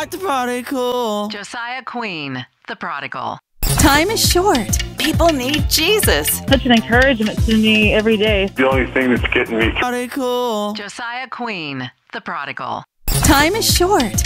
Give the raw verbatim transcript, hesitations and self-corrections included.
like the prodigal. Josiah Queen, the prodigal. Time is short. People need Jesus. Such an encouragement to me every day. The only thing that's getting me. Prodigal. Josiah Queen, the prodigal. Time is short.